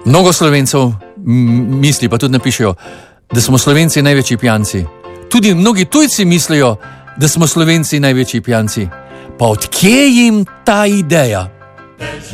Mnogo Slovencev misli, pa tudi napišejo, da smo Slovenci največji pijanci. Tudi mnogi tujci mislijo, da smo Slovenci največji pijanci. Pa odkje jim ta ideja?